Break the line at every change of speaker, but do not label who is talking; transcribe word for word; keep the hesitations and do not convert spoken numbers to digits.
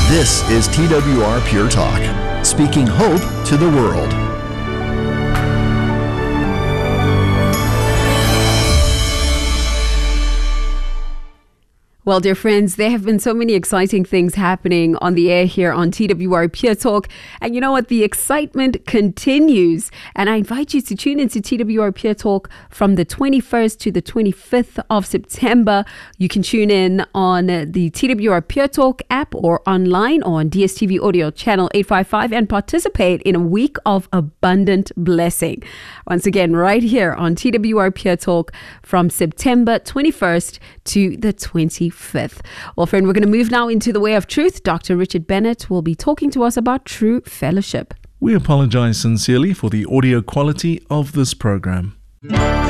This is T W R Pure Talk, speaking hope to the world.
Well, dear friends, there have been so many exciting things happening on the air here on T W R Pure Talk. And you know what? The excitement continues. And I invite you to tune into T W R Pure Talk from the twenty-first to the twenty-fifth of September. You can tune in on the T W R Pure Talk app or online on D S T V Audio Channel eight fifty-five and participate in a week of abundant blessing. Once again, right here on T W R Pure Talk from September twenty-first to the twenty-fifth. Well, friend, we're going to move now into the way of truth. Doctor Richard Bennett will be talking to us about true fellowship.
We apologize sincerely for the audio quality of this program.